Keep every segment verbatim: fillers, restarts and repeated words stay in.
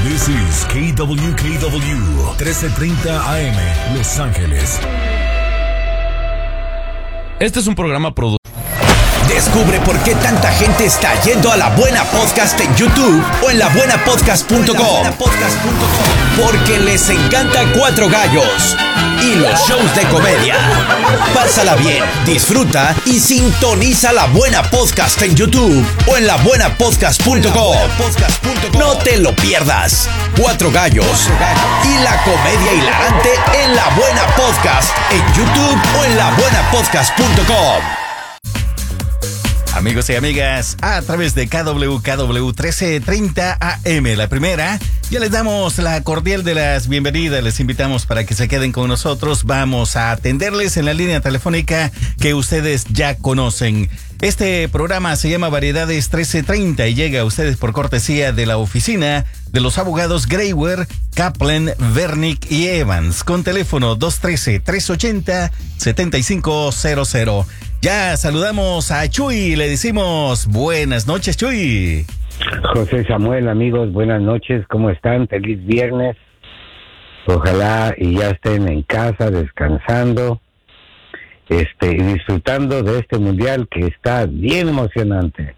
This is K W K W trece treinta A M Los Ángeles. Este es un programa producido. Descubre por qué tanta gente está yendo a La Buena Podcast en YouTube o en la buena podcast punto com. Porque les encanta Cuatro Gallos y los shows de comedia. Pásala bien, disfruta y sintoniza La Buena Podcast en YouTube o en la buena podcast punto com. No te lo pierdas. Cuatro Gallos y la comedia hilarante en La Buena Podcast en YouTube o en la buena podcast punto com. Amigos y amigas, a través de K W K W trece treinta A M, la primera, ya les damos la cordial de las bienvenidas, les invitamos para que se queden con nosotros, vamos a atenderles en la línea telefónica que ustedes ya conocen. Este programa se llama Variedades trece treinta y llega a ustedes por cortesía de la oficina de los abogados Grayware, Kaplan, Vernick y Evans, con teléfono dos uno tres, tres ocho cero, siete cinco cero cero. Ya saludamos a Chuy, le decimos buenas noches, Chuy. José Samuel, amigos, buenas noches, ¿cómo están? Feliz viernes. Ojalá y ya estén en casa descansando, este, y disfrutando de este mundial que está bien emocionante.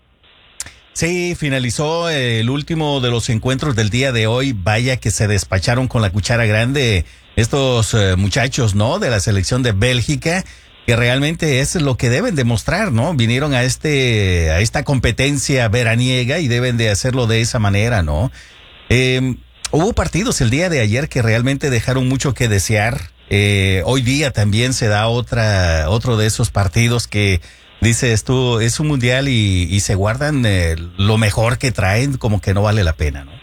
Sí, finalizó el último de los encuentros del día de hoy. Vaya que se despacharon con la cuchara grande estos eh, muchachos, ¿no? De la selección de Bélgica, que realmente es lo que deben demostrar, ¿no? Vinieron a este a esta competencia veraniega y deben de hacerlo de esa manera, ¿no? Eh, hubo partidos el día de ayer que realmente dejaron mucho que desear. Eh, hoy día también se da otra otro de esos partidos que dices tú, es un mundial y, y se guardan eh, lo mejor que traen, como que no vale la pena, ¿no?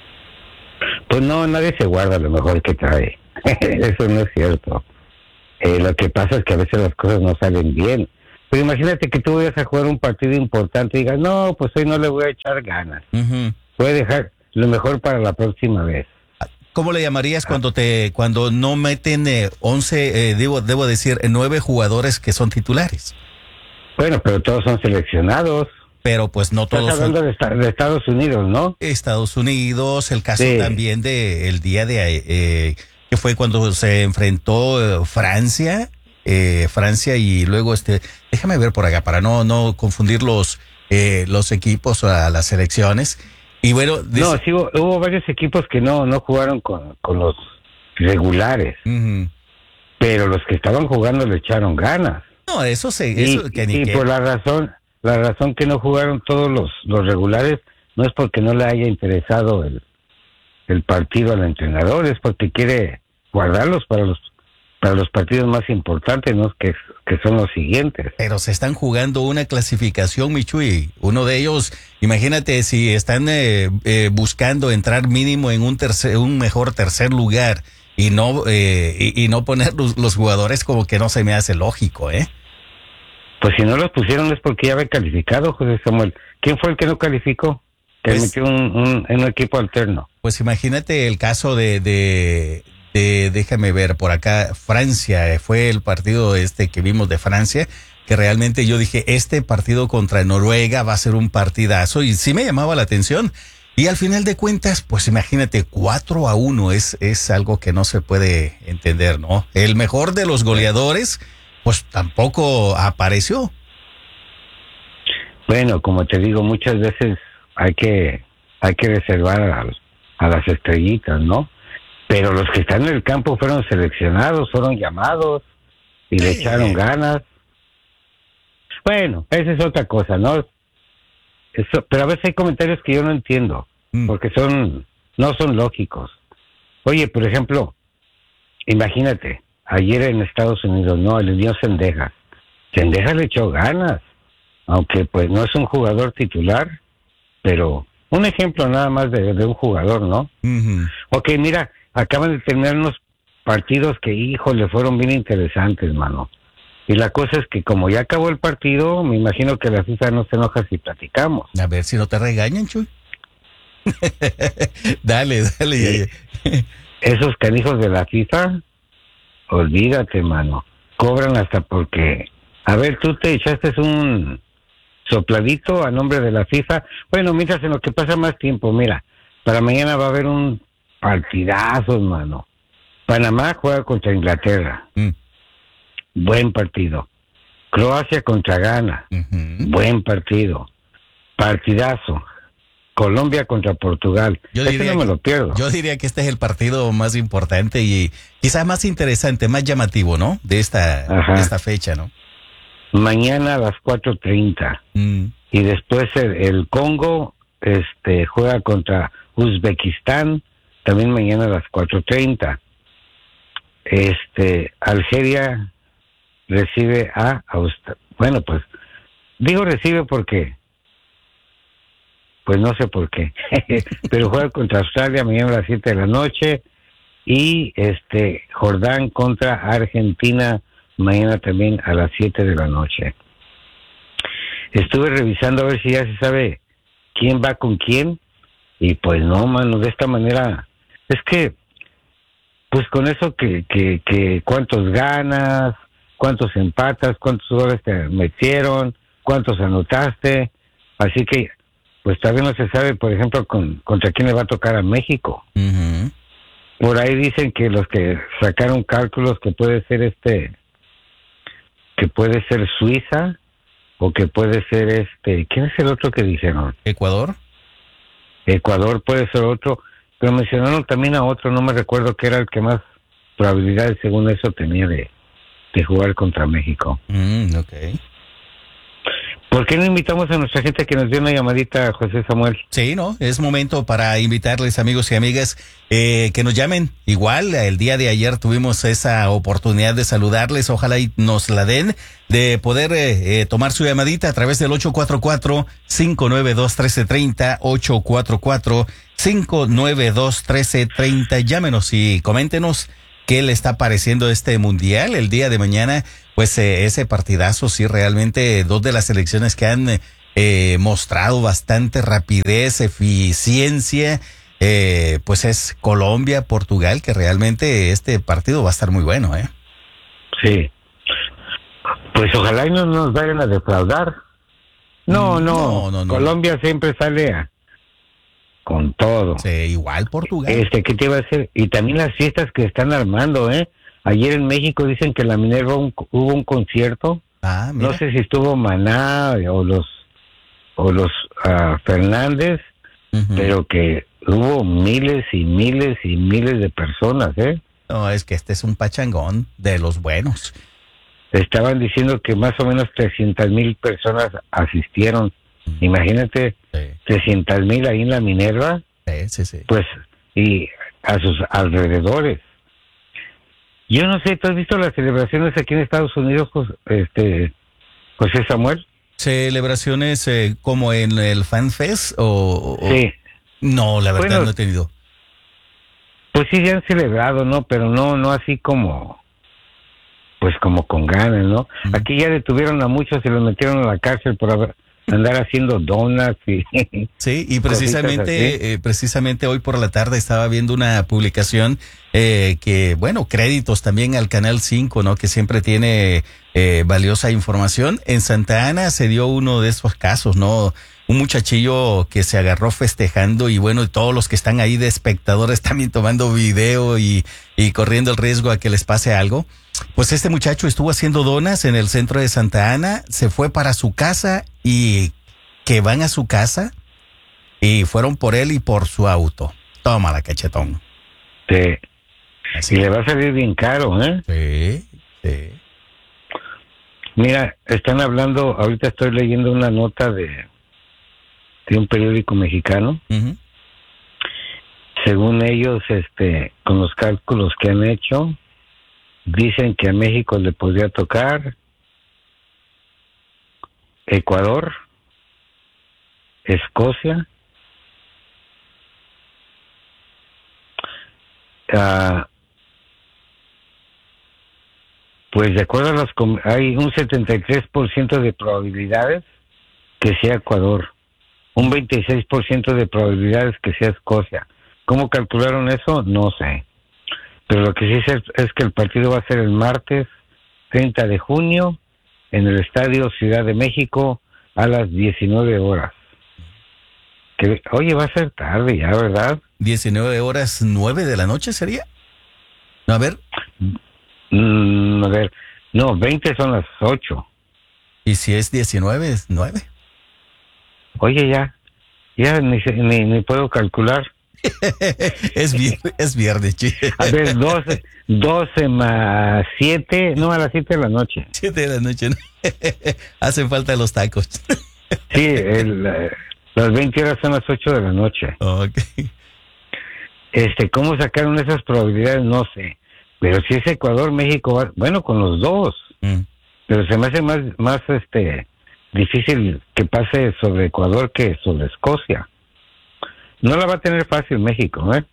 Pues no, nadie se guarda lo mejor que trae. Eso no es cierto. Eh, lo que pasa es que a veces las cosas no salen bien. Pero imagínate que tú vayas a jugar un partido importante y digas, no, pues hoy no le voy a echar ganas. Uh-huh. Voy a dejar lo mejor para la próxima vez. ¿Cómo le llamarías cuando te cuando no meten eh, once, eh, debo, debo decir, nueve jugadores que son titulares? Bueno, pero todos son seleccionados. Pero pues no todos Estás hablando son... de, de Estados Unidos, ¿no? Estados Unidos, el caso sí. también de el día de... Eh, que fue cuando se enfrentó eh, Francia, eh, Francia y luego este, déjame ver por acá para no no confundir los eh, los equipos a las selecciones. Y bueno, dice, no, sí hubo, hubo varios equipos que no no jugaron con, con los regulares, uh-huh. Pero los que estaban jugando le echaron ganas. No, eso se, eso y, que ni y que... por la razón la razón que no jugaron todos los los regulares no es porque no le haya interesado el el partido al entrenador, es porque quiere guardarlos para los para los partidos más importantes, ¿no? que, que son los siguientes. Pero se están jugando una clasificación, Michuy. Uno de ellos, imagínate si están eh, eh, buscando entrar mínimo en un tercer, un mejor tercer lugar y no eh, y, y no poner los, los jugadores, como que no se me hace lógico, ¿eh? Pues si no los pusieron es porque ya había calificado, José Samuel. ¿Quién fue el que no calificó? Que pues, metió un, un, en un equipo alterno. Pues imagínate el caso de, de, de, déjame ver, por acá, Francia, fue el partido este que vimos de Francia, que realmente yo dije, este partido contra Noruega va a ser un partidazo, y sí me llamaba la atención, y al final de cuentas, pues imagínate, cuatro a uno es, es algo que no se puede entender, ¿no? El mejor de los goleadores, pues tampoco apareció. Bueno, como te digo, muchas veces hay que hay que reservar a, a las estrellitas, ¿no? Pero los que están en el campo fueron seleccionados, fueron llamados y le echaron ganas. Bueno, esa es otra cosa, ¿no? Eso, pero a veces hay comentarios que yo no entiendo, mm. porque son no son lógicos. Oye, por ejemplo, imagínate, ayer en Estados Unidos, no, el dio Cendejas. Cendejas le echó ganas, aunque pues no es un jugador titular, pero un ejemplo nada más de, de un jugador, ¿no? Uh-huh. Ok, mira, acaban de tener unos partidos que, híjole, fueron bien interesantes, mano. Y la cosa es que como ya acabó el partido, me imagino que la FIFA no se enoja si platicamos. A ver si no te regañan, Chuy. dale, dale. Sí. Esos canijos de la FIFA, olvídate, mano. Cobran hasta porque... A ver, tú te echaste un sopladito a nombre de la FIFA. Bueno, mientras en lo que pasa más tiempo, mira, para mañana va a haber un partidazo, hermano. Panamá juega contra Inglaterra. Mm. Buen partido. Croacia contra Ghana. Uh-huh. Buen partido. Partidazo. Colombia contra Portugal. Yo Ese diría no me que- lo pierdo. Yo diría que este es el partido más importante y quizás más interesante, más llamativo, ¿no? De esta, Ajá. de esta fecha, ¿no? Mañana a las cuatro treinta. Mm. Y después el, el Congo este, juega contra Uzbekistán, también mañana a las cuatro treinta. Este, Algeria recibe a Australia. Bueno, pues, digo recibe porque, pues no sé por qué, pero juega contra Australia mañana a las siete de la noche, y este, Jordán contra Argentina mañana también a las siete de la noche. Estuve revisando a ver si ya se sabe quién va con quién, y pues no, mano, de esta manera, es que, pues con eso que, que, que cuántos ganas, cuántos empatas, cuántos goles te metieron, cuántos anotaste, así que, pues todavía no se sabe, por ejemplo, con, contra quién le va a tocar a México. Ujú. Por ahí dicen que los que sacaron cálculos que puede ser este, que puede ser Suiza, o que puede ser este, ¿quién es el otro que dijeron? Ecuador. Ecuador puede ser otro, pero mencionaron también a otro, no me recuerdo que era el que más probabilidades según eso tenía de, de jugar contra México. Mm, ok. ¿Por qué no invitamos a nuestra gente que nos dio una llamadita, José Samuel? Sí, ¿no? Es momento para invitarles, amigos y amigas, eh, que nos llamen. Igual, el día de ayer tuvimos esa oportunidad de saludarles. Ojalá y nos la den, de poder eh, eh, tomar su llamadita a través del ocho cuatro cuatro, cinco nueve dos, uno tres tres cero, ocho cuatro cuatro, cinco nueve dos, uno tres tres cero. Llámenos y coméntenos qué le está pareciendo este mundial el día de mañana. Pues eh, ese partidazo, sí, realmente dos de las selecciones que han eh, mostrado bastante rapidez, eficiencia, eh, pues es Colombia, Portugal, que realmente este partido va a estar muy bueno, ¿eh? Sí. Pues ojalá y no nos vayan a defraudar. No, Mm, no, no, no, no. Colombia siempre sale a, con todo. Sí, igual Portugal. Este, ¿qué te iba a decir? Y también las fiestas que están armando, ¿eh? Ayer en México dicen que en la Minerva un- hubo un concierto. Ah, mira. No sé si estuvo Maná o los o los ah, Fernández, Ujú. pero que hubo miles y miles y miles de personas, ¿eh? No, es que este es un pachangón de los buenos. Estaban diciendo que más o menos trescientas mil personas asistieron. Imagínate, Sí, trescientas mil ahí en la Minerva, sí, sí, sí. pues, y a sus alrededores. Yo no sé, ¿tú has visto las celebraciones aquí en Estados Unidos, Jos- este, José Samuel? ¿Celebraciones eh, como en el Fan Fest o, o- Sí, No, la verdad Bueno, no he tenido. pues sí, ya han celebrado, ¿no? Pero no, no así como, pues como con ganas, ¿no? Mm. Aquí ya detuvieron a muchos, se los metieron a la cárcel por haber- andar haciendo donuts y... Sí, y Cositas precisamente, así. eh, precisamente hoy por la tarde estaba viendo una publicación eh, que, bueno, créditos también al Canal cinco, ¿no? Que siempre tiene eh, valiosa información. En Santa Ana se dio uno de esos casos, ¿no? Un muchachillo que se agarró festejando y bueno, y todos los que están ahí de espectadores también tomando video y, y corriendo el riesgo a que les pase algo. Pues este muchacho estuvo haciendo donas en el centro de Santa Ana, se fue para su casa y que van a su casa y fueron por él y por su auto. Tómala, cachetón. Sí. Así. Y le va a salir bien caro, ¿eh? Sí, sí. Mira, están hablando, ahorita estoy leyendo una nota de, de un periódico mexicano. Ujú. Según ellos, este, con los cálculos que han hecho, dicen que a México le podría tocar Ecuador, Escocia, ah, pues de acuerdo a las com- hay un setenta y tres por ciento de probabilidades que sea Ecuador, un veintiséis por ciento de probabilidades que sea Escocia. ¿Cómo calcularon eso? No sé. Pero lo que sí sé es que el partido va a ser el martes treinta de junio en el Estadio Ciudad de México a las diecinueve horas. que, oye, va a ser tarde ya, ¿verdad? diecinueve horas nueve de la noche sería. A ver. Mm, a ver, no, veinte son las ocho. Y si es diecinueve, es nueve. Oye, ya, ya ni, ni, ni puedo calcular. es, vier- es viernes, Chuy. A ver, doce, doce más siete, no, a las siete de la noche. siete de la noche, ¿no? Hacen falta los tacos. Sí, el, eh, las veinte horas son las ocho de la noche. Ok. Este, ¿cómo sacaron esas probabilidades? No sé. Pero si es Ecuador, México, va- bueno, con los dos. Mm. Pero se me hace más, más, este, difícil que pase sobre Ecuador que sobre Escocia. No la va a tener fácil México, ¿eh?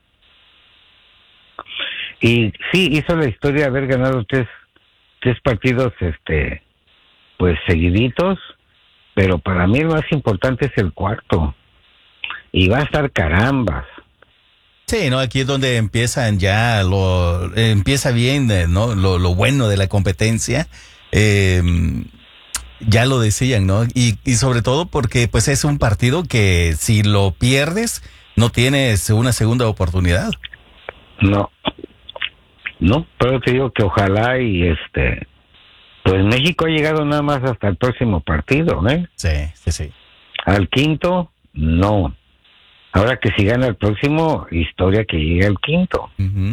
Y sí, hizo la historia de haber ganado tres, tres partidos, este, pues seguiditos, pero para mí el más importante es el cuarto. Y va a estar carambas. Sí, no, aquí es donde empiezan ya lo eh, empieza bien, eh, ¿no? Lo, lo bueno de la competencia. Eh, ya lo decían, ¿no? Y, y sobre todo porque pues es un partido que si lo pierdes no tienes una segunda oportunidad. No, no, pero te digo que ojalá y este, pues México ha llegado nada más hasta el próximo partido, ¿eh? Sí, sí, sí. Al quinto, no. Ahora que si gana el próximo, historia que llegue al quinto. Uh-huh.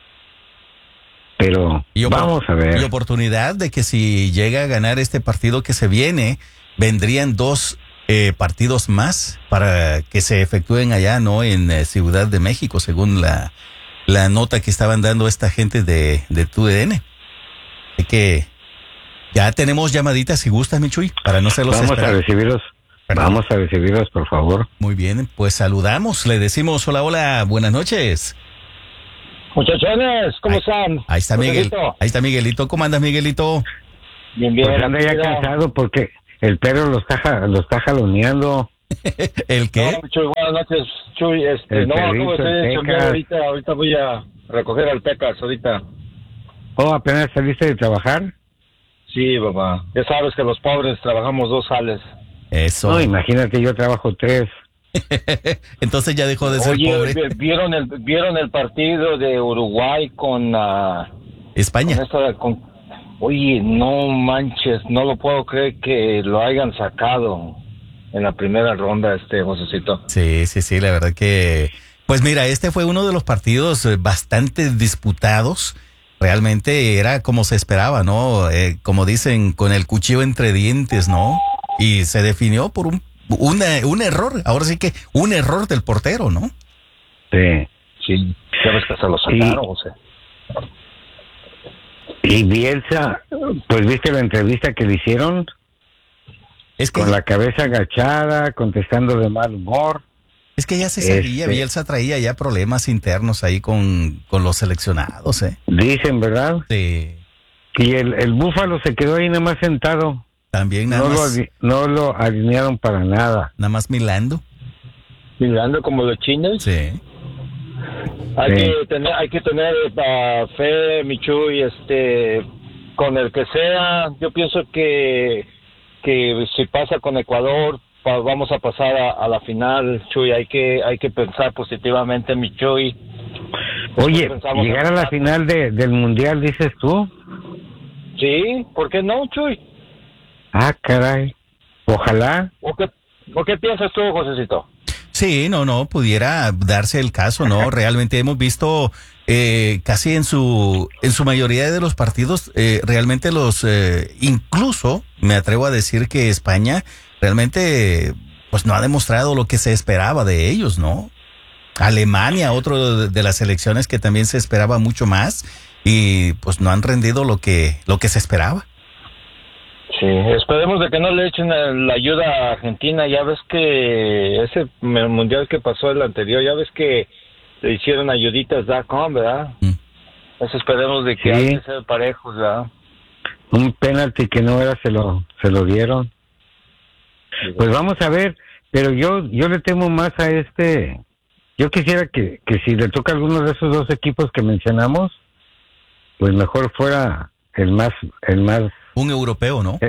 Pero Y opor- vamos a ver. Y oportunidad de que si llega a ganar este partido que se viene, vendrían dos eh, partidos más para que se efectúen allá, ¿no? En eh, Ciudad de México, según la, la nota que estaban dando esta gente de, de T U D N. Así que ya tenemos llamaditas si gustas, Michuy, para no se los Vamos esperar. a recibirlos. Perdón. Vamos a recibirlos, por favor. Muy bien, pues saludamos, le decimos hola, hola, buenas noches. Muchachones, ¿cómo Ahí- están? Ahí está Miguel, Joselito. ahí está Miguelito, ¿cómo andas, Miguelito? Bien, bien. Pues anda ya mira. cansado porque el perro lo está, ja- lo está jaloneando. ¿El qué? No, Chuy, buenas noches, Chuy. Este, El no, perrito, ¿cómo estoy el de chambear Pecas. ahorita? Ahorita voy a recoger al Pecas, ahorita. Oh, ¿apenas saliste de trabajar? Sí, papá. Ya sabes que los pobres trabajamos dos sales. Eso. No, imagínate, yo trabajo tres. Entonces ya dejó de ser Oye, pobre. vi- ¿vieron el, ¿vieron el partido de Uruguay con... ah, España. con esta, con... Oye, no manches, no lo puedo creer que lo hayan sacado en la primera ronda, este Josecito. Sí, sí, sí, la verdad que... Pues mira, este fue uno de los partidos eh, bastante disputados. Realmente era como se esperaba, ¿no? Eh, como dicen, con el cuchillo entre dientes, ¿no? Y se definió por un, una- un error. Ahora sí que un error del portero, ¿no? Sí. Sí, ya ves que se lo sacaron, José. Y Bielsa, pues viste la entrevista que le hicieron Es que, con la cabeza agachada, contestando de mal humor. es que ya se sabía, Este- Bielsa traía ya problemas internos ahí con, con los seleccionados, ¿eh? Dicen, ¿verdad? Sí, Y el, el búfalo se quedó ahí nada más sentado. también nada No lo, más, ali- no lo alinearon para nada. nada más milando. Mirando como los chinos. Sí. Hay Sí. que tener, hay que tener uh, fe, Michuy, este, con el que sea. Yo pienso que, que si pasa con Ecuador, pa- vamos a pasar a, a la final, Chuy. Hay que, hay que pensar positivamente, Michuy. Oye, pensamos llegar en- a la final de, del mundial, dices tú. Sí, ¿por qué no, Chuy? Ah, caray. Ojalá. ¿O qué, o qué piensas tú, Josecito? Sí, no, no, pudiera darse el caso, ¿no? Realmente hemos visto eh, casi en su en su mayoría de los partidos, eh, realmente los, eh, incluso me atrevo a decir que España realmente pues no ha demostrado lo que se esperaba de ellos, ¿no? Alemania, otro de, de las selecciones que también se esperaba mucho más y pues no han rendido lo que lo que se esperaba. Sí, esperemos de que no le echen la ayuda a Argentina. Ya ves que ese mundial que pasó el anterior, ya ves que le hicieron ayuditas punto com, ¿verdad? Mm. Pues esperemos de que Sí. hay que ser parejos, ¿verdad? Un penalti que no era, se lo, se lo dieron. Pues vamos a ver, pero yo, yo le temo más a este. Yo quisiera que, que si le toca a alguno de esos dos equipos que mencionamos, pues mejor fuera el más, el más, Un europeo, ¿no? eh,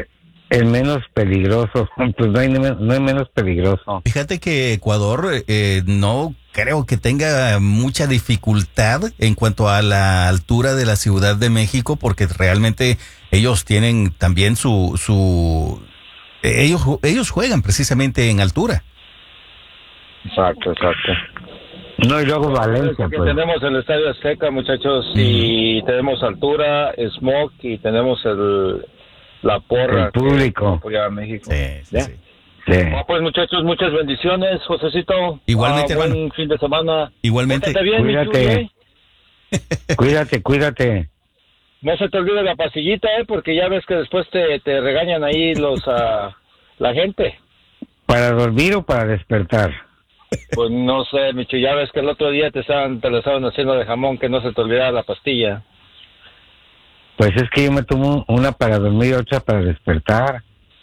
El menos peligroso, pues no hay, no hay menos peligroso. Fíjate que Ecuador eh, no creo que tenga mucha dificultad en cuanto a la altura de la Ciudad de México, porque realmente ellos tienen también su... su ellos, ellos juegan precisamente en altura. Exacto, exacto. No, y luego Valencia, que pues. Tenemos el Estadio Azteca, muchachos, mm. y tenemos altura, smoke, y tenemos el la porra. El público. Que a México. Sí, sí, sí. Sí. Ah, pues muchachos, muchas bendiciones, Josecito. Igualmente, ah, buen hermano. fin de semana. Igualmente. Bien, cuídate. cuídate, cuídate. No se te olvide la pastillita, eh, porque ya ves que después te, te regañan ahí los uh, la gente. ¿Para dormir o para despertar? Pues no sé, Micho, ya ves que el otro día te estaban, te lo estaban haciendo de jamón, que no se te olvidara la pastilla. Pues es que yo me tomo una para dormir y otra para despertar.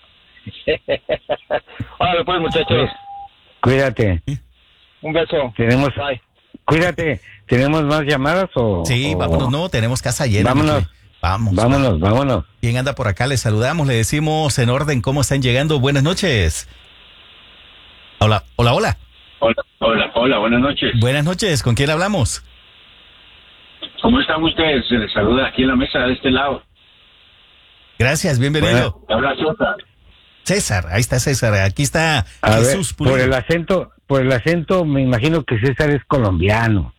Órale pues, muchachos. Cuídate. Un beso. Tenemos... Bye. Cuídate. ¿Tenemos más llamadas o...? Sí, o... vámonos, no, tenemos casa llena. Vámonos. Vamos. Vámonos, vámonos. ¿Quién anda por acá? Le saludamos, le decimos en orden cómo están llegando. Buenas noches. Hola, hola, hola. Hola, hola, hola, buenas noches. Buenas noches, ¿con quién hablamos? ¿Cómo están ustedes? Se les saluda aquí en la mesa de este lado. Gracias, bienvenido. Bueno, habla César. César, ahí está César, aquí está A Jesús ver, por Pulido. el acento, por el acento me imagino que César es colombiano.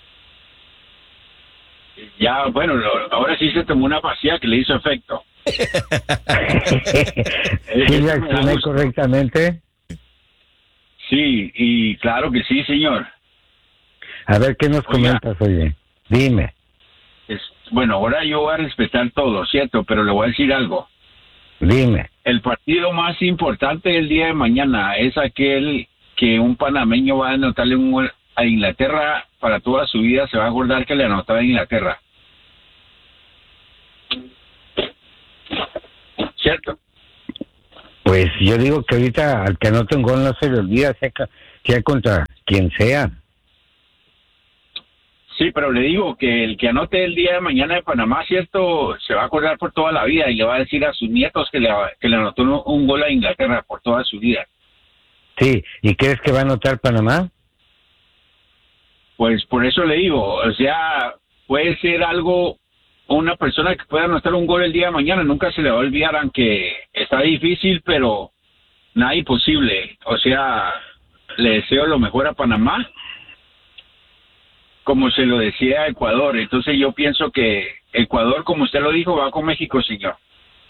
Ya, bueno, lo, ahora sí se tomó una pastilla que le hizo efecto. ¿Sí reaccioné correctamente? Sí, y claro que sí, señor. A ver, ¿qué nos Oiga. comentas, oye? Dime. Es, bueno, ahora yo voy a respetar todo, ¿cierto? Pero le voy a decir algo. Dime. El partido más importante del día de mañana es aquel que un panameño va a anotarle un gol a Inglaterra para toda su vida, se va a acordar que le anotaba a Inglaterra. ¿Cierto? Pues yo digo que ahorita al que anote un gol no se le olvida, sea, sea contra quien sea. Sí, pero le digo que el que anote el día de mañana de Panamá, ¿cierto? Se va a acordar por toda la vida y le va a decir a sus nietos que le, que le anotó un, un gol a Inglaterra por toda su vida. Sí, ¿y crees que va a anotar Panamá? Pues por eso le digo, o sea, puede ser algo, una persona que pueda anotar un gol el día de mañana, nunca se le va a olvidar, aunque está difícil, pero nada imposible. O sea, le deseo lo mejor a Panamá, como se lo decía a Ecuador. Entonces yo pienso que Ecuador, como usted lo dijo, va con México, señor.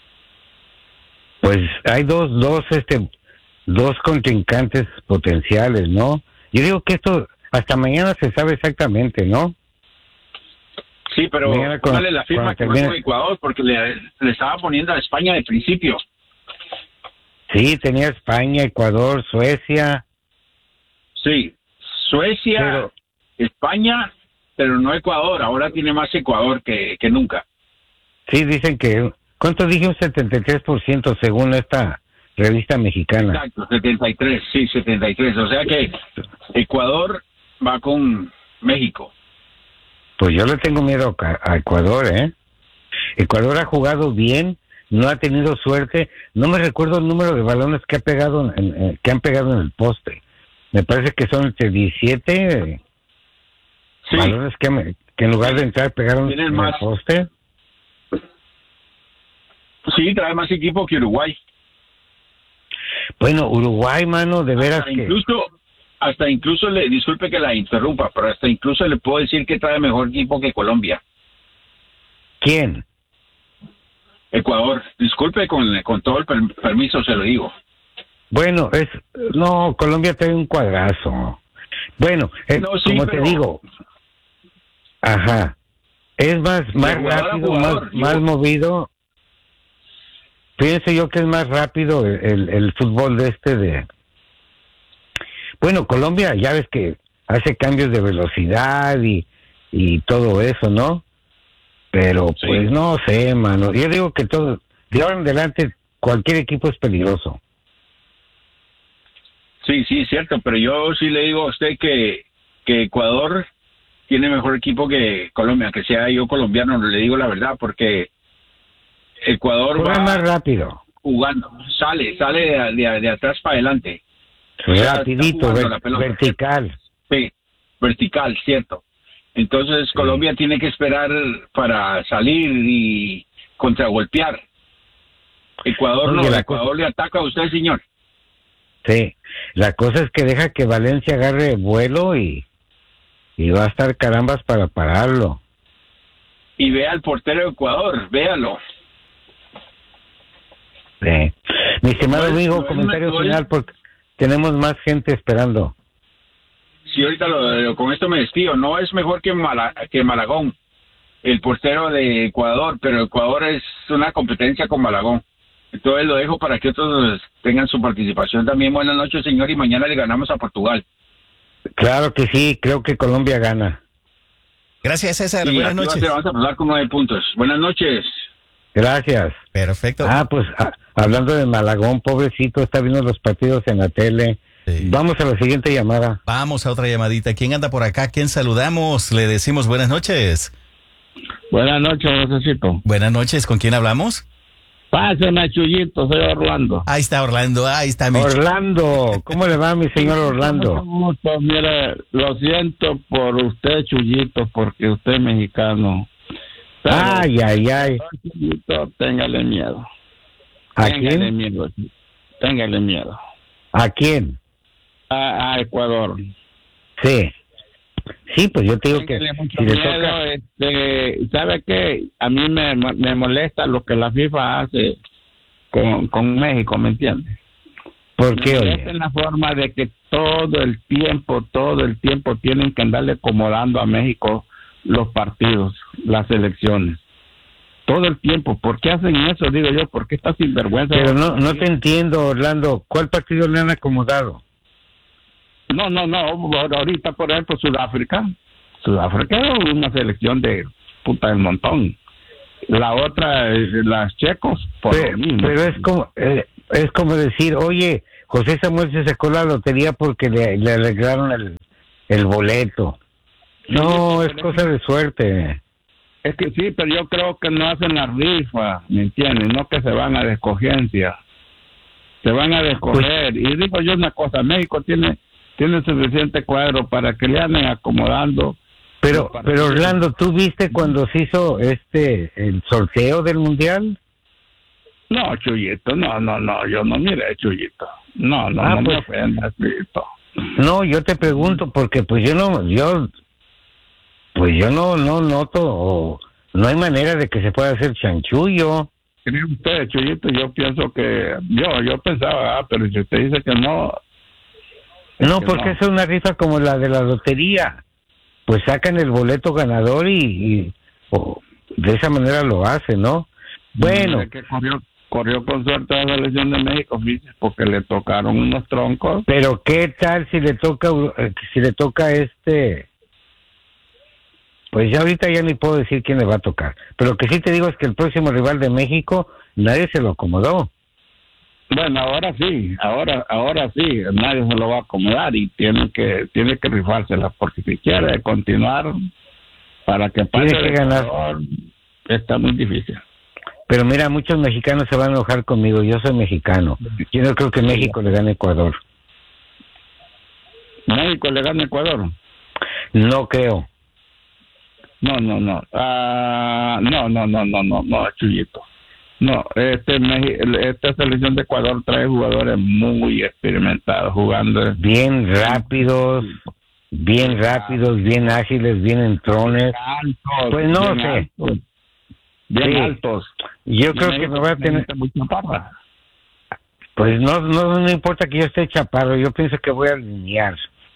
Pues hay dos, dos, este, dos contrincantes potenciales, ¿no? Yo digo que esto hasta mañana se sabe exactamente, ¿no? Sí, pero Mañana con- póngale la firma cuando que va termine- con Ecuador, porque le, le estaba poniendo a España de principio. Sí, tenía España, Ecuador, Suecia. Sí, Suecia, Pero- España, pero no Ecuador. Ahora tiene más Ecuador que, que nunca. Sí, dicen que... ¿Cuánto dije? Un setenta y tres por ciento según esta revista mexicana. Exacto, setenta y tres, sí, setenta y tres. O sea que Ecuador va con México. Pues yo le tengo miedo a, a Ecuador, ¿eh? Ecuador ha jugado bien, no ha tenido suerte. No me recuerdo el número de balones que ha pegado en, en- que han pegado en el poste. Me parece que son entre diecisiete Sí, balones que, me- que en lugar de entrar pegaron Tienen en más. el poste. sí, trae más equipo que Uruguay. Bueno, Uruguay, mano, de veras Hasta que... incluso, hasta incluso le, disculpe que la interrumpa, pero hasta incluso le puedo decir que trae mejor equipo que Colombia. ¿Quién? Ecuador, disculpe con, con todo el per- permiso se lo digo. Bueno, es... No, Colombia trae un cuadrazo. Bueno, eh, No, sí, como pero- te digo... Ajá. Es más, más jugador a rápido, jugador, más, yo- más movido. Pienso yo que es más rápido el, el, el fútbol de este de... Bueno, Colombia, ya ves que hace cambios de velocidad y, y todo eso, ¿no? Pero Sí. pues no sé, mano. Yo digo que todo, de ahora en adelante, cualquier equipo es peligroso. Sí, sí, cierto, pero yo sí le digo a usted que, que Ecuador tiene mejor equipo que Colombia, que sea yo colombiano, le digo la verdad, porque Ecuador Juega va más rápido. jugando, sale, sale de, de, de atrás para adelante. Rapidito, ver, vertical. Sí, vertical, cierto. Entonces sí. Colombia tiene que esperar para salir y contragolpear. Ecuador no, Ecuador cosa... le ataca a usted, señor. Sí, la cosa es que deja que Valencia agarre vuelo y, y va a estar carambas para pararlo. Y vea al portero de Ecuador, véalo. Sí. Mi estimado no, amigo, no, comentario no, final porque tenemos más gente esperando. Sí, ahorita lo, lo, con esto me despido. No es mejor que, Mala, que Malagón, el portero de Ecuador, pero Ecuador es una competencia con Malagón. Entonces lo dejo para que otros tengan su participación también. Buenas noches, señor, y mañana le ganamos a Portugal. Claro que sí, creo que Colombia gana. Gracias, César. Sí, buenas noches. Vamos a pasar con nueve puntos. Buenas noches. Gracias. Perfecto. Ah, pues a, hablando de Malagón, pobrecito, está viendo los partidos en la tele. Sí. Vamos a la siguiente llamada. Vamos a otra llamadita. ¿Quién anda por acá? ¿Quién saludamos? Le decimos buenas noches. Buenas noches, Josecito. Buenas noches. ¿Con quién hablamos? Pásame, Chuyito, soy Orlando. Ahí está Orlando, ahí está mi Orlando, ¿cómo le va, mi señor Orlando? Mucho, mire, lo siento por usted, Chuyito, porque usted es mexicano. Pero, ay, ay, ay. Chuyito, téngale miedo. ¿A téngale quién? Miedo, téngale miedo. ¿A quién? A, a Ecuador. Sí. Sí, pues yo te digo que si le toca... este, ¿sabe qué? A mí me, me molesta lo que la FIFA hace con, con México, ¿me entiende? ¿Por qué, oye? Es en la forma de que todo el tiempo, todo el tiempo tienen que andarle acomodando a México los partidos, las elecciones. Todo el tiempo. ¿Por qué hacen eso? Digo yo, ¿por qué está sinvergüenza? Pero no, no te entiendo, Orlando. ¿Cuál partido le han acomodado? No, no, no, ahorita por ejemplo Sudáfrica, Sudáfrica es una selección de puta del montón. La otra, las checos, por pero, lo mismo. Pero es como, eh, es como decir, oye, José Samuel se sacó la lotería porque le, le arreglaron el, el boleto. No, sí, es cosa de suerte. Es que sí, pero yo creo que no hacen la rifa, ¿me entiendes? No que se van a de escogencia. Se van a de escoger. Pues, y digo yo una cosa, México tiene... tiene suficiente cuadro para que le anden acomodando. Pero, pero Orlando, ¿tú viste cuando se hizo este el sorteo del mundial? No, Chuyito, no, no, no, yo no miré, Chuyito. No, no, ah, no pues, me ofendas, Chuyito. No, yo te pregunto porque pues yo no, yo, pues yo no, no noto, o no hay manera de que se pueda hacer chanchullo. ¿Cree usted, Chuyito? Yo pienso que, yo, yo pensaba, ah, pero si usted dice que no... No, porque no. Es una rifa como la de la lotería. Pues sacan el boleto ganador y, y oh, de esa manera lo hacen, ¿no? Bueno. Que corrió, corrió con suerte a la selección de México, porque le tocaron unos troncos. Pero ¿qué tal si le toca, si le toca este? Pues ya ahorita ya ni puedo decir quién le va a tocar. Pero lo que sí te digo es que el próximo rival de México, nadie se lo acomodó. Bueno, ahora sí, ahora ahora sí, nadie se lo va a acomodar y tiene que tiene que rifársela, porque si quiere continuar para que pase tiene que ganar. Ecuador, está muy difícil. Pero mira, muchos mexicanos se van a enojar conmigo, yo soy mexicano. Yo no creo que México le gane a Ecuador. ¿México le gane a Ecuador? No creo. No, no, no. Uh, no, no, no, no, no, no, Chuyito. No, este esta selección de Ecuador trae jugadores muy experimentados jugando. Bien rápidos, bien rápidos, bien ágiles, bien entrones. Altos, pues no bien sé. Altos, bien sí. altos. Yo y creo que me va a tener... Pues no, no, no importa que yo esté chaparro, yo pienso que voy a alinear.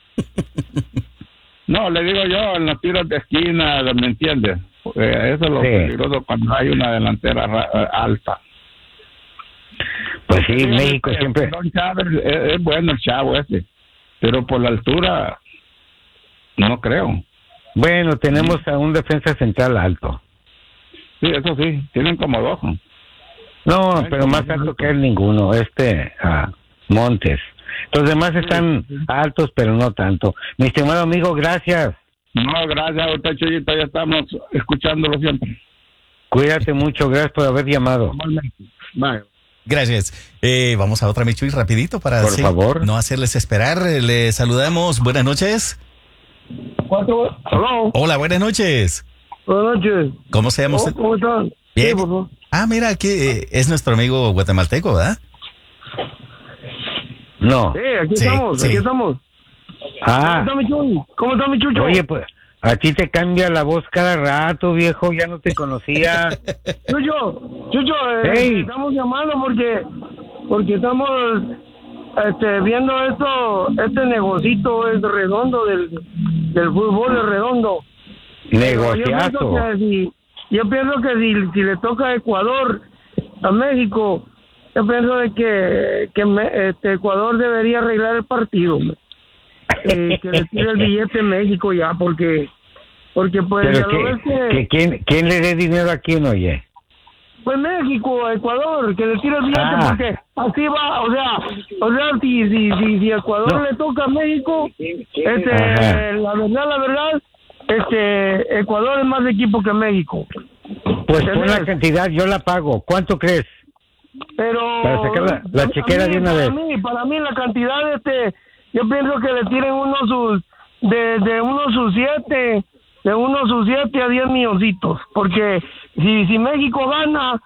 No, le digo yo, en los tiros de esquina, ¿me entiendes? Eh, eso es lo sí. peligroso cuando hay una delantera ra- alta. Pues sí, sí México es, siempre... Chávez, es, es bueno el chavo ese, pero por la altura no creo. Bueno, tenemos a un defensa central alto. Sí, eso sí, tienen como dos. No, Ay, pero más alto que él ninguno, este uh, Montes. Los demás están sí, sí. altos, pero no tanto. Mi estimado amigo, gracias. No, gracias a usted, Chuyito, ya estamos escuchándolo siempre. Cuídate mucho, gracias por haber llamado. Bye. Gracias. Eh, vamos a otra, Michuy, rapidito para Por sí, favor. no hacerles esperar. Le saludamos. Buenas noches. ¿Cuánto? Hello. Hola, buenas noches. Buenas noches. ¿Cómo se llama usted? ¿Cómo están? Bien. Sí, por favor. Ah, mira, aquí eh, es nuestro amigo guatemalteco, ¿verdad? No. Sí, aquí Sí, estamos, sí. aquí estamos. Ah, ¿Cómo está mi chuy? ¿Cómo está mi chucho? oye, pues, a ti te cambia la voz cada rato, viejo, ya no te conocía. Chucho, Chucho, eh, Hey. estamos llamando porque porque estamos este, viendo esto, este negocito es redondo del, del fútbol es redondo. Pero Yo Negociazo. pienso que si, yo pienso que si, si le toca a Ecuador, a México, yo pienso de que, que me- este, Ecuador debería arreglar el partido. hombre. Eh, que le tire el billete a México ya, porque porque pues ya Pero lo ves que, que, que quién, quién le dé dinero a quién, oye. pues México, Ecuador, que le tire el billete, Ah. porque así va, o sea, o sea, si, si, si, si Ecuador No. le toca a México, este, Ajá. la verdad, la verdad, este, Ecuador es más equipo que México. Pues pon la ¿Entendés? cantidad, yo la pago. ¿Cuánto crees? Pero Para sacar la- la a chequera mí, de una para vez. mí, para mí la cantidad, este, yo pienso que le tiren unos sus, de, de unos sus siete, de unos sus siete a diez milloncitos, porque si, si México gana,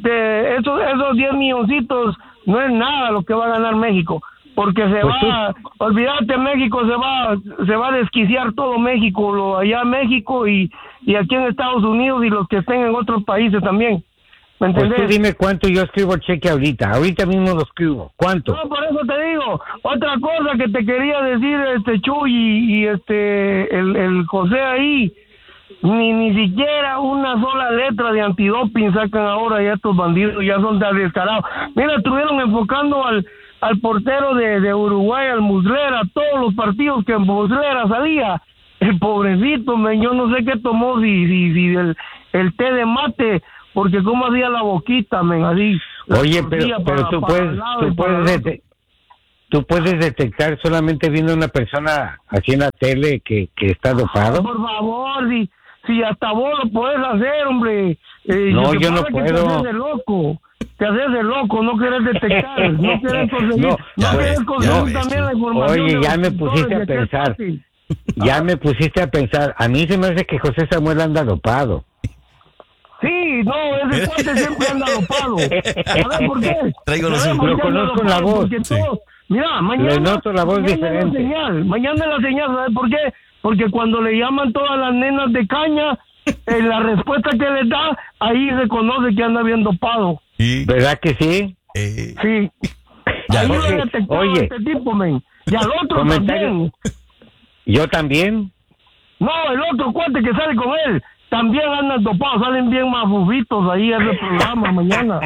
de esos, esos diez milloncitos no es nada lo que va a ganar México, porque se Pues va, olvídate, México se va, se va a desquiciar todo México, lo allá México y, y aquí en Estados Unidos y los que estén en otros países también. ¿Me Pues entendés? tú dime cuánto yo escribo el cheque ahorita. Ahorita mismo lo escribo. ¿Cuánto? No, por eso te digo, otra cosa que te quería decir, este Chuy y, y este el, el José ahí, ni ni siquiera una sola letra de antidoping sacan ahora, ya estos bandidos ya son tan descarados. Mira, estuvieron enfocando al al portero de, de Uruguay, al Muslera, todos los partidos que Muslera salía, el pobrecito, men, yo no sé qué tomó, si, si, si el, el té de mate, porque como hacía la boquita, men, así. Oye, la pero, tortilla pero para- tú para puedes, el lado y tú para puedes, el otro. dete- tú puedes detectar solamente viendo una persona así en la tele que, que está dopado. Por favor, si, si hasta vos lo puedes hacer, hombre. Eh, No, lo que yo no pasa es que puedo. te haces de loco. Te haces de loco, no quieres detectar, no quieres conseguir, No, no, ya quieres ves, conseguir ya ves, también la tú. información. Oye, de ya los me tutores pusiste a de que es pensar. fácil. Ya me pusiste a pensar. A mí se me hace que José Samuel anda dopado. Sí, no, ese cuate siempre anda dopado. ¿Sabes por qué? Traigo los ¿Sabes por lo qué anda conozco en la dopado? voz, Porque sí. todos- Mira, mañana, Le noto la voz mañana diferente. es la señal, mañana es la señal, ¿sabes por qué? Porque cuando le llaman todas las nenas de caña, en la respuesta que les da, ahí se conoce que anda bien dopado. Y, ¿Verdad que sí? eh, Sí. Ya, Ahí lo oye, he detectado oye. este tipo, men. Y al otro Comentario. también. Yo también. No, el otro cuate que sale con él, también andan dopados, salen bien mafufitos ahí en el programa mañana.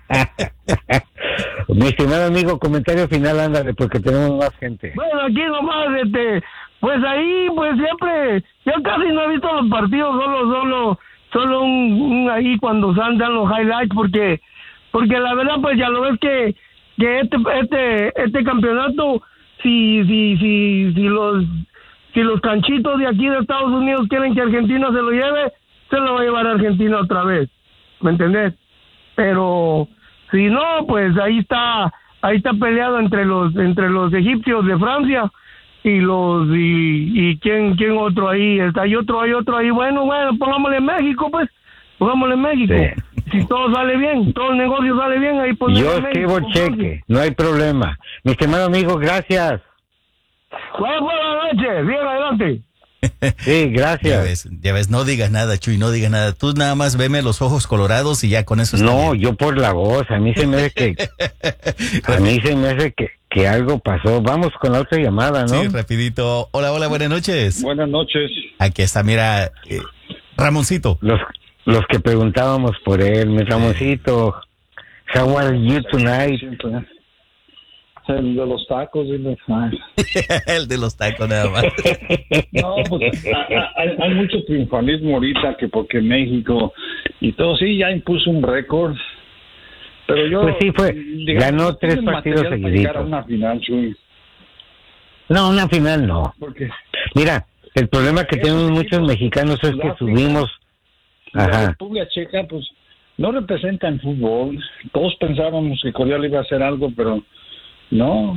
Mi estimado amigo, comentario final, ándale, porque tenemos más gente. Bueno, aquí nomás, este, pues ahí, pues siempre, yo casi no he visto los partidos, solo, solo, solo un, un ahí cuando dan los highlights, porque, porque la verdad, pues ya lo ves que, que este, este, este campeonato, si, si, si, si los, si los canchitos de aquí de Estados Unidos quieren que Argentina se lo lleve, se lo va a llevar a Argentina otra vez, ¿me entendés? Pero si no, pues ahí está, ahí está peleado entre los, entre los egipcios de Francia y los y, y quién, quién otro ahí, está, hay otro, hay otro ahí, bueno, bueno, pongámosle México, pues, pongámosle México. Sí. Si todo sale bien, todo el negocio sale bien, ahí ponemos Yo escribo el México, cheque, no hay problema. Mi estimado amigo, gracias. Bueno, buenas noches, bien adelante. Sí, ya gracias. ves, ya ves, no digas nada, Chuy, no digas nada. Tú nada más veme los ojos colorados y ya con eso está No, bien. yo por la voz, a mí se me hace que, a mí se me hace que, que algo pasó. Vamos con la otra llamada, ¿no? Sí, rapidito. Hola, hola, buenas noches. Buenas noches. Aquí está, mira, eh, Ramoncito. Los, los que preguntábamos por él, mi Ramoncito, how are you tonight? Siempre. El de los tacos. Y los... El de los tacos nada más. No, pues hay, hay- hay mucho triunfalismo ahorita que porque México y todo, sí, ya impuso un récord. Pero yo... Pues sí, fue, digamos, ganó tres tiene partidos material para llegar a seguiditos. una final, Chuy, No, una final no. porque Mira, el problema que Esos tenemos equipos muchos mexicanos es que Sudáfrica, subimos. la Ajá. República Checa, pues no representa en fútbol. Todos pensábamos que Corea iba a hacer algo, pero no.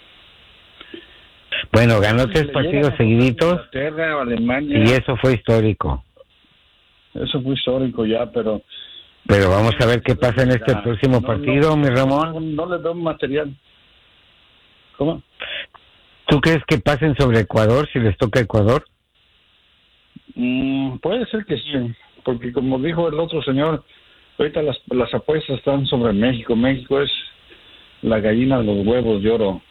Bueno, ganó tres partidos seguiditos Inglaterra, Alemania. Y eso fue histórico. Eso fue histórico ya, pero... Pero vamos a ver qué pasa en este próximo no, partido, no, mi Ramón. No, no le doy material. ¿Cómo? ¿Tú crees que pasen sobre Ecuador si les toca Ecuador? Mm, puede ser que sí, porque como dijo el otro señor, ahorita las, las apuestas están sobre México. México es la gallina de los huevos de oro.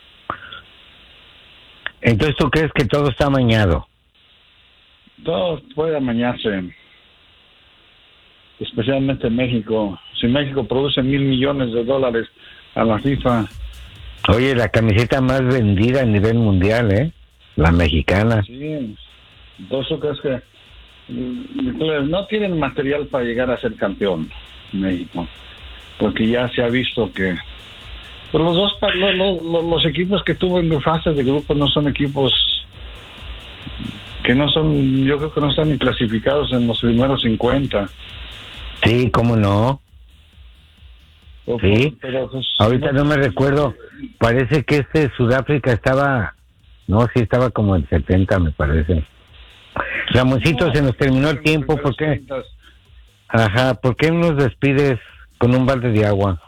Entonces, ¿tú crees que todo está amañado? Todo puede amañarse, especialmente México. Si México produce mil millones de dólares a la FIFA. Oye, la camiseta más vendida a nivel mundial, ¿eh? La mexicana. Sí, ¿tú crees que no tienen material para llegar a ser campeón México? Porque ya se ha visto que pues los dos los, los, los equipos que tuvo en fases de grupo no son equipos que no son, yo creo que no están ni clasificados en los primeros cincuenta. Sí, ¿cómo no? O, sí, pero, pues, ahorita no, no me recuerdo, parece que este Sudáfrica estaba, no, sí estaba como en setenta, me parece. Ramoncito, no, se nos terminó el tiempo, ¿por qué? Ajá, ¿por qué nos despides con un balde de agua?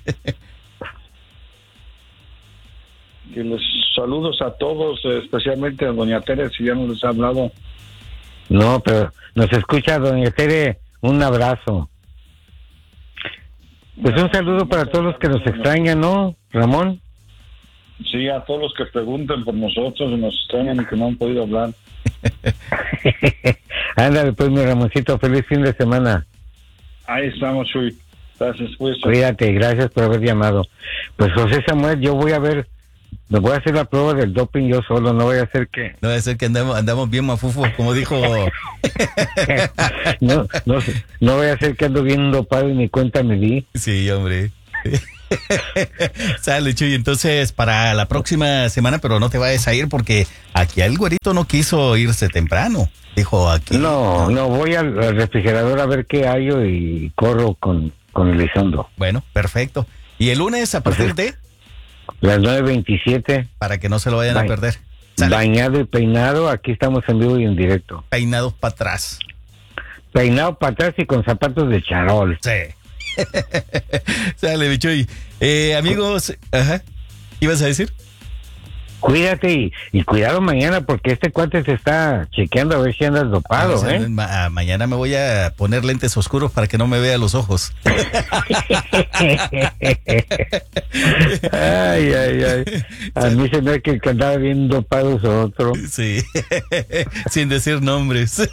Que les saludos a todos, especialmente a doña Tere, si ya no les ha hablado. No, pero nos escucha doña Tere, un abrazo. Pues un saludo para todos los que nos extrañan, ¿no, Ramón? Sí, a todos los que preguntan por nosotros y nos extrañan y que no han podido hablar. Ándale, pues, mi Ramoncito, feliz fin de semana. Ahí estamos, Chuy. Gracias, pues. Cuídate, gracias por haber llamado. Pues, José Samuel, yo voy a ver, me voy a hacer la prueba del doping yo solo, no voy a hacer que... No voy a hacer que andamos, andamos bien mafufos, como dijo... no, no, no voy a hacer que ando bien dopado y ni cuenta me di. Sí, hombre. Sale, Chuy, entonces para la próxima semana, pero no te vayas a ir porque aquí el güerito no quiso irse temprano. Dijo aquí. No, no, voy al, al refrigerador a ver qué hay y corro con, con Elizondo. Bueno, perfecto. ¿Y el lunes a partir de? Las nueve veintisiete. Para que no se lo vayan ba- a perder. ¿Sale? Bañado y peinado, aquí estamos en vivo y en directo. Peinados para atrás. Peinado para atrás y con zapatos de charol. Sí. Sale, Bichuy. Eh, amigos, ajá. ¿Ibas a decir? Cuídate y, y cuidado mañana porque este cuate se está chequeando a ver si andas dopado, ah, ¿eh? Ma- mañana me voy a poner lentes oscuros para que no me vea los ojos. Ay, ay, ay. A mí se me ve que el que andaba bien dopado es otro. Sí. Sin decir nombres.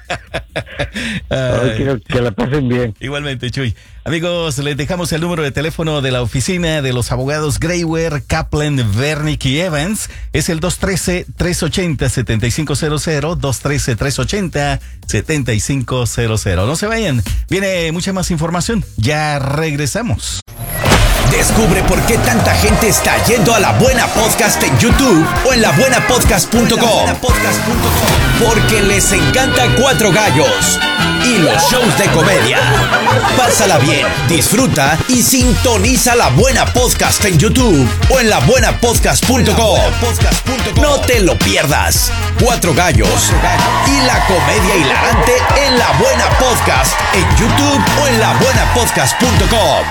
Ay, quiero que la pasen bien. Igualmente, Chuy. Amigos, les dejamos el número de teléfono de la oficina de los abogados Greywer, Kaplan, Vernick y Evans. Es el dos uno tres, tres ocho cero, siete cinco cero cero, dos uno tres, tres ocho cero, siete cinco cero cero. No se vayan, viene mucha más información. Ya regresamos. Descubre por qué tanta gente está yendo a La Buena Podcast en YouTube o en la buena podcast punto com. Porque les encanta Cuatro Gallos y los shows de comedia. Pásala bien, disfruta y sintoniza La Buena Podcast en YouTube o en la buena podcast punto com. No te lo pierdas. Cuatro Gallos y la comedia hilarante en La Buena Podcast en YouTube o en la buena podcast punto com.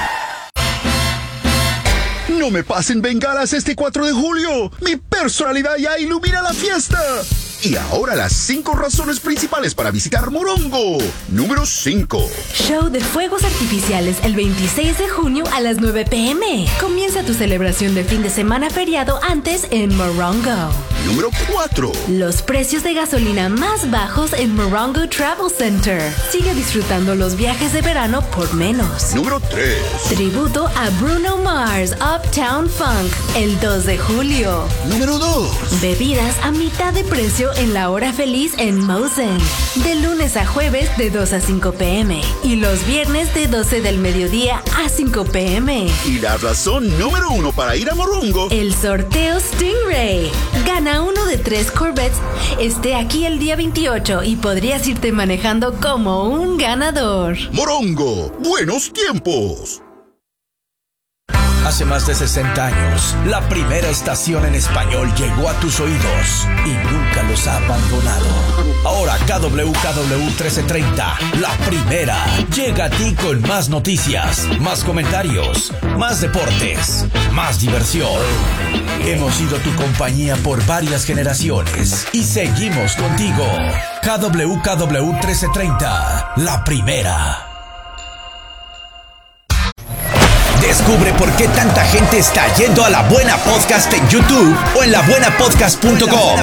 No me pasen bengalas este cuatro de julio. Mi personalidad ya ilumina la fiesta. Y ahora las cinco razones principales para visitar Morongo. Número cinco. Show de fuegos artificiales el veintiséis de junio a las nueve pm. Comienza tu celebración de fin de semana feriado antes en Morongo. Número cuatro. Los precios de gasolina más bajos en Morongo Travel Center. Sigue disfrutando los viajes de verano por menos. Número tres. Tributo a Bruno Mars Uptown Funk el dos de julio. Número dos. Bebidas a mitad de precio en la hora feliz en Mosen. De lunes a jueves de dos a cinco pm. Y los viernes de doce del mediodía a cinco pm. Y la razón número uno para ir a Morongo. El sorteo Stingray. Gana Gana uno de tres Corvettes, esté aquí el día veintiocho y podrías irte manejando como un ganador. Morongo, buenos tiempos. Hace más de sesenta años, la primera estación en español llegó a tus oídos y nunca los ha abandonado. Ahora K W K W trece treinta, la primera, llega a ti con más noticias, más comentarios, más deportes, más diversión. Hemos sido tu compañía por varias generaciones y seguimos contigo. K W K W trece treinta, la primera. Descubre por qué tanta gente está yendo a La Buena Podcast en YouTube o en la buena podcast punto com.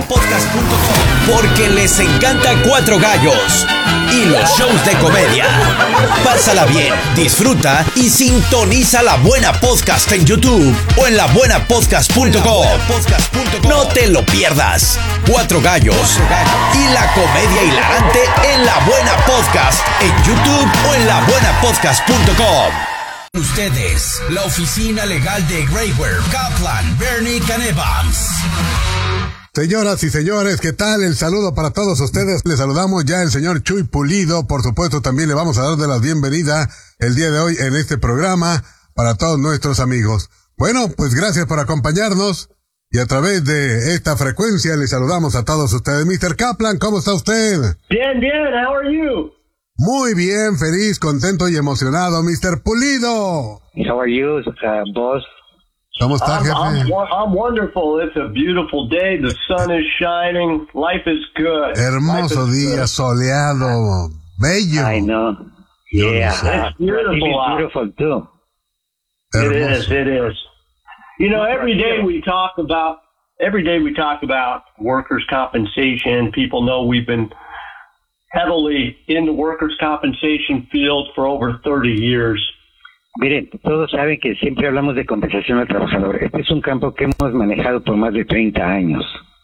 Porque les encanta Cuatro Gallos y los shows de comedia. Pásala bien, disfruta y sintoniza La Buena Podcast en YouTube o en la buena podcast punto com. No te lo pierdas. Cuatro Gallos y la comedia hilarante en La Buena Podcast en YouTube o en la buena podcast punto com. Ustedes, la oficina legal de Grayware, Kaplan, Bernie and Evans. Señoras y señores, ¿qué tal? El saludo para todos ustedes. Les saludamos ya el señor Chuy Pulido. Por supuesto, también le vamos a dar de la bienvenida el día de hoy en este programa para todos nuestros amigos. Bueno, pues gracias por acompañarnos y a través de esta frecuencia les saludamos a todos ustedes. mister Kaplan, ¿cómo está usted? Bien, bien, how are you? Muy bien, feliz, contento y emocionado, mister Pulido. How are you, uh, boss? ¿Cómo está, I'm, jefe? I'm, I'm wonderful. It's a beautiful day. The sun is shining. Life is good. Hermoso Life is día, good. soleado, bello. I know. Yo Yeah, no sé. It's beautiful out. beautiful too. It Hermoso. is. It is. You know, every day we talk about every day we talk about workers' compensation. People know we've been heavily in the workers' compensation field for over thirty years. Miren, todos saben que siempre hablamos de compensación al trabajador. Este es un campo que hemos manejado por más de treinta años.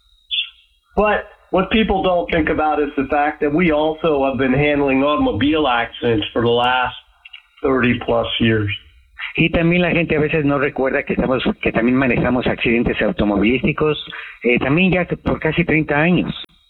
But what people don't think about is the fact that we also have been handling automobile accidents for the last thirty plus years. Y también la gente a veces no recuerda que estamos, que también manejamos accidentes automovilísticos, eh, también ya por casi treinta años.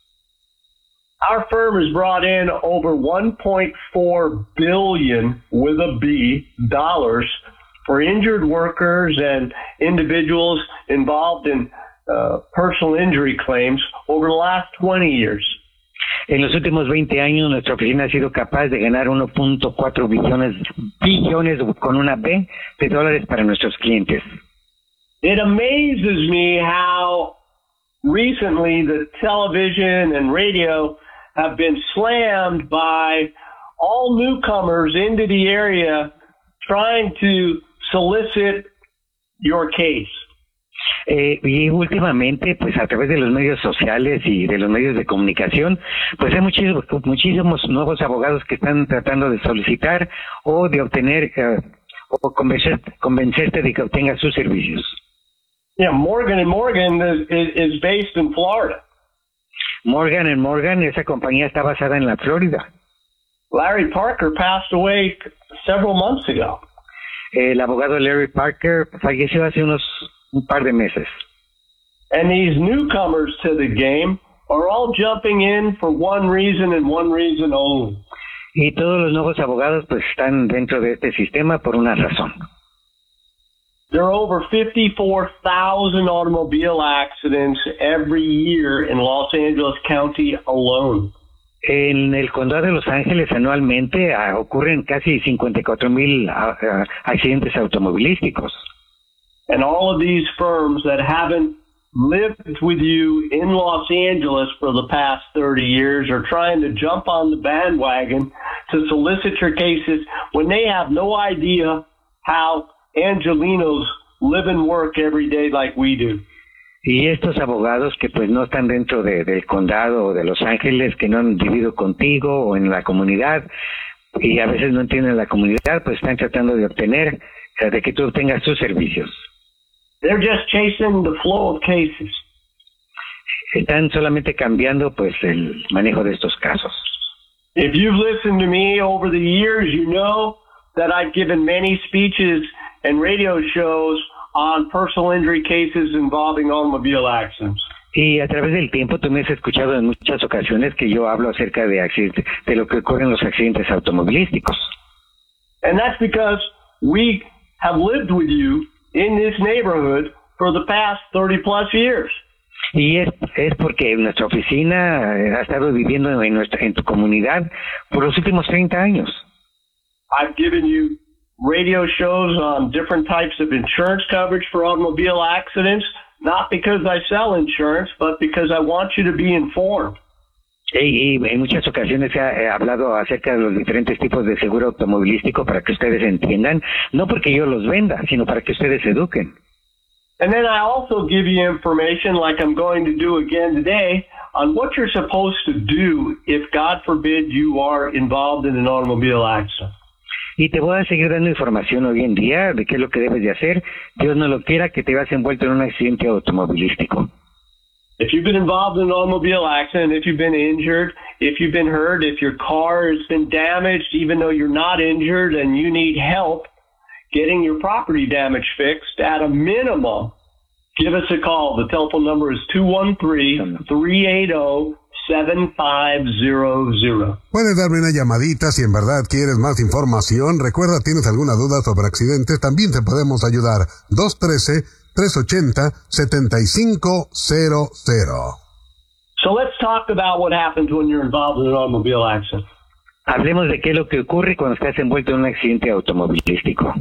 Our firm has brought in over one point four billion with a B dollars for injured workers and individuals involved in uh, personal injury claims over the last twenty years. En los últimos veinte años, nuestra oficina ha sido capaz de ganar uno punto cuatro billones, billones con una B de dólares para nuestros clientes. It amazes me how recently the television and radio have been slammed by all newcomers into the area trying to solicit your case. Eh, y últimamente, pues a través de los medios sociales y de los medios de comunicación, pues hay muchísimos, muchísimos nuevos abogados que están tratando de solicitar o de obtener uh, o convencer, convencerte de que obtengas sus servicios. Yeah, Morgan and Morgan is, is based in Florida. Morgan and Morgan, esa compañía está basada en la Florida. Larry Parker passed away several months ago. El abogado Larry Parker falleció hace unos un par de meses. And these newcomers to the game are all jumping in for one reason and one reason only. Y todos los nuevos abogados pues están dentro de este sistema por una razón. There are over fifty-four thousand automobile accidents every year in Los Angeles County alone. En el condado de Los Ángeles anualmente uh, ocurren casi cincuenta y cuatro mil uh, uh, accidentes automovilísticos. And all of these firms that haven't lived with you in Los Angeles for the past thirty years are trying to jump on the bandwagon to solicit your cases when they have no idea how Angelinos live and work every day like we do. Y estos abogados que pues no están dentro de, del condado o de Los Ángeles, que no han vivido contigo o en la comunidad, y a veces no entienden la comunidad, pues están tratando de obtener, de que tú obtengas sus servicios. They're just chasing the flow of cases. Están solamente cambiando pues el manejo de estos casos. If you've listened to me over the years, you know that I've given many speeches and radio shows on personal injury cases involving automobile accidents. Y a través del tiempo tú me has escuchado en muchas ocasiones que yo hablo acerca de accidentes, de lo que ocurre en los accidentes automovilísticos. And that's because we have lived with you in this neighborhood for the past thirty plus years. Y es, es porque nuestra oficina ha estado viviendo en, nuestra, en tu comunidad por los últimos treinta años. I've given you radio shows on different types of insurance coverage for automobile accidents, not because I sell insurance, but because I want you to be informed. Y, y en muchas ocasiones se ha, he hablado acerca de los diferentes tipos de seguro automovilístico para que ustedes entiendan, no porque yo los venda, sino para que ustedes se eduquen. And then I also give you information, like I'm going to do again today, on what you're supposed to do if, God forbid, you are involved in an automobile accident. Y te voy a seguir dando información hoy en día de qué es lo que debes de hacer. Dios no lo quiera que te veas envuelto en un accidente automovilístico. If you've been involved in an automobile accident, if you've been injured, if you've been hurt, if your car has been damaged, even though you're not injured and you need help getting your property damage fixed, at a minimum, give us a call. The telephone number is two one three, three eight zero, seven five zero zero. Puedes darme una llamadita si en verdad quieres más información. Recuerda, tienes alguna duda sobre accidentes, también te podemos ayudar. dos uno tres, tres ocho cero, siete cinco cero cero. So let's talk about what happens when you're involved in an automobile accident. Hablemos de qué es lo que ocurre cuando estás envuelto en un accidente automovilístico.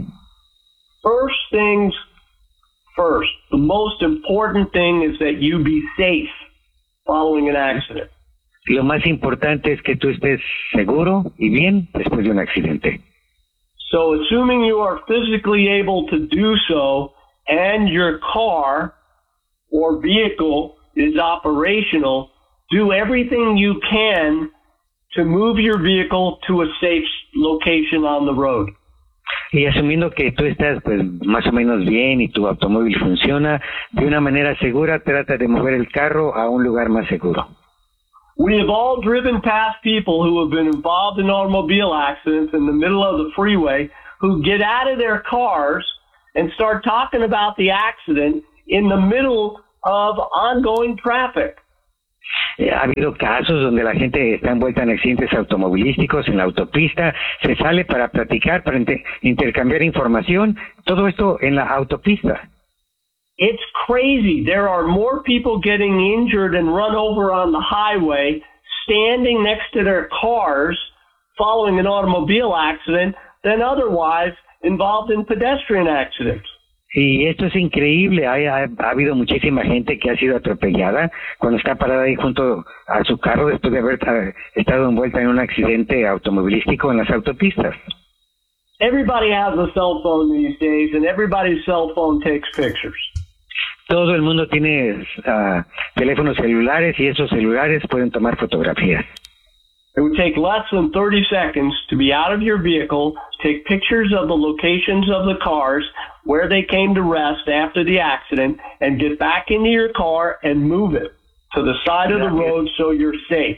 First things first. The most important thing is that you be safe following an accident. Lo más importante es que tú estés seguro y bien después de un accidente. So assuming you are physically able to do so and your car or vehicle is operational, do everything you can to move your vehicle to a safe location on the road. Y asumiendo que tú estás pues más o menos bien y tu automóvil funciona de una manera segura, trata de mover el carro a un lugar más seguro. We have all driven past people who have been involved in automobile accidents in the middle of the freeway who get out of their cars and start talking about the accident in the middle of ongoing traffic. Ha habido casos donde la gente está envuelta en accidentes automovilísticos en la autopista, se sale para platicar, para inter- intercambiar información, todo esto en la autopista. It's crazy. There are more people getting injured and run over on the highway standing next to their cars following an automobile accident than otherwise involved in pedestrian accidents. Y esto es increíble, ha, ha, ha habido muchísima gente que ha sido atropellada cuando está parada ahí junto a su carro después de haber uh, estado envuelta en un accidente automovilístico en las autopistas. Everybody has a cell phone these days and everybody's cell phone takes pictures. Todo el mundo tiene uh, teléfonos celulares y esos celulares pueden tomar fotografías. It would take less than thirty seconds to be out of your vehicle, take pictures of the locations of the cars, where they came to rest after the accident, and get back into your car and move it to the side of the road so you're safe.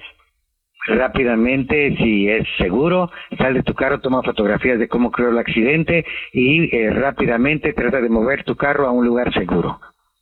Rápidamente, si es seguro, sal de tu carro, toma fotografías de cómo ocurrió el accidente y eh, rápidamente trata de mover tu carro a un lugar seguro.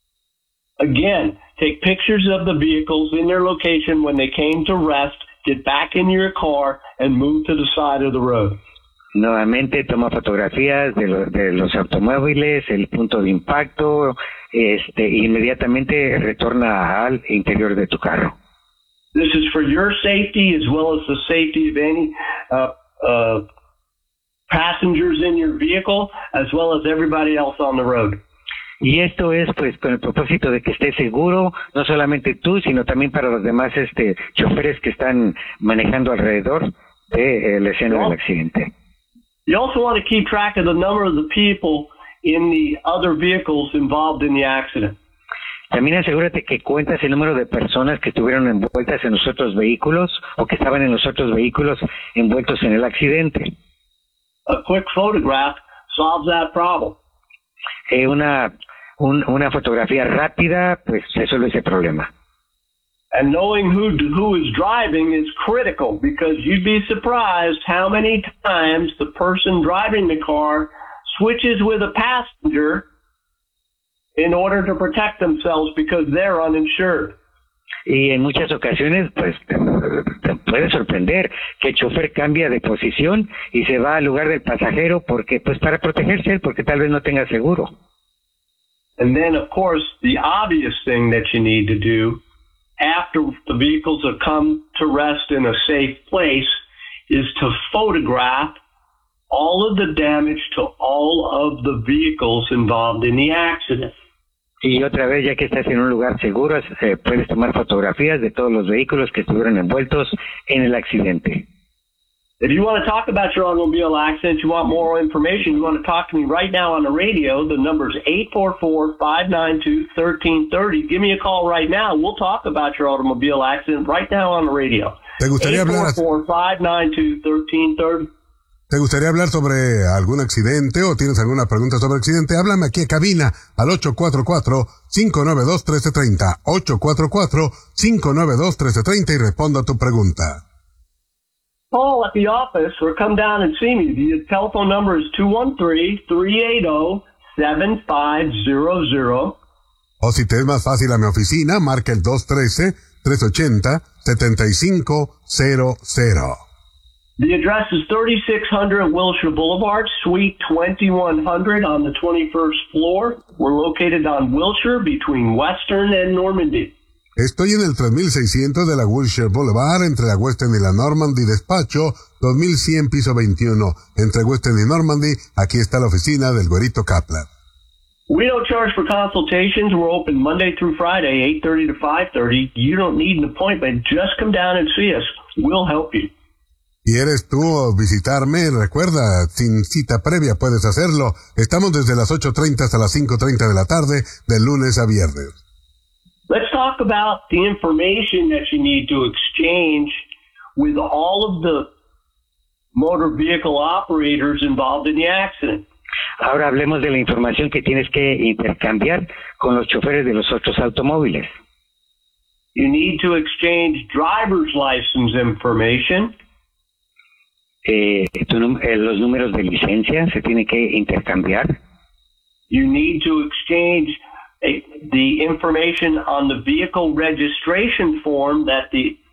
Again, take pictures of the vehicles in their location when they came to rest, get back in your car, and move to the side of the road. Nuevamente toma fotografías de, lo, de los automóviles, el punto de impacto, este, e inmediatamente retorna al interior de tu carro. This is for your safety as well as the safety of any uh, uh, passengers in your vehicle, as well as everybody else on the road. Y esto es pues con el propósito de que estés seguro, no solamente tú, sino también para los demás este choferes que están manejando alrededor de eh, la escena no. del accidente. You also want to keep track of the number of the people in the other vehicles involved in the accident. También asegúrate que cuentas el número de personas que estuvieron envueltas en los otros vehículos o que estaban en los otros vehículos envueltos en el accidente. A quick photograph solves that problem. Eh, una un, una fotografía rápida pues resuelve ese problema. And knowing who who is driving is critical because you'd be surprised how many times the person driving the car switches with a passenger in order to protect themselves because they're uninsured. Y en muchas ocasiones, pues, te, te puede sorprender que el chofer cambia de posición y se va al lugar del pasajero porque, pues, para protegerse, porque tal vez no tenga seguro. And then, of course, the obvious thing that you need to do after the vehicles have come to rest in a safe place is to photograph all of the damage to all of the vehicles involved in the accident. Y otra vez, ya que estás en un lugar seguro, eh, puedes tomar fotografías de todos los vehículos que estuvieron envueltos en el accidente. If you want to talk about your automobile accident, you want more information, you want to talk to me right now on the radio, the number is eight four four, five nine two, one three three zero. Give me a call right now. We'll talk about your automobile accident right now on the radio. ¿Te gustaría hablar? eight four four, five nine two, one three three zero. ¿Te gustaría hablar sobre algún accidente o tienes alguna pregunta sobre accidente? Háblame aquí a cabina al ocho cuatro cuatro, cinco nueve dos, uno tres tres cero, ocho cuatro cuatro, cinco nueve dos, uno tres tres cero y respondo a tu pregunta. Call at the office or come down and see me. The telephone number is two one three, three eight zero, seven five zero zero. O si te es más fácil a mi oficina, marca el dos uno tres, tres ocho cero, siete cinco cero cero. The address is thirty-six hundred Wilshire Boulevard, Suite twenty-one hundred on the twenty-first floor. We're located on Wilshire between Western and Normandy. Estoy en el tres mil seiscientos de la Wilshire Boulevard, entre la Western y la Normandy, despacho dos mil cien, piso veintiuno. Entre Western y Normandy, aquí está la oficina del Güerito Kaplan. We don't charge for consultations. We're open Monday through Friday, eight thirty to five thirty. You don't need an appointment. Just come down and see us. We'll help you. Y eres tú o visitarme, recuerda, sin cita previa puedes hacerlo. Estamos desde las ocho treinta hasta las cinco treinta de la tarde, de lunes a viernes. Let's talk about the information that you need to exchange with all of the motor vehicle operators involved in the accident. Ahora hablemos de la información que tienes que intercambiar con los choferes de los otros automóviles. You need to exchange driver's license information. Eh, tu, eh, los números de licencia se tienen que intercambiar. You need to exchange a, the information on the vehicle registration form that the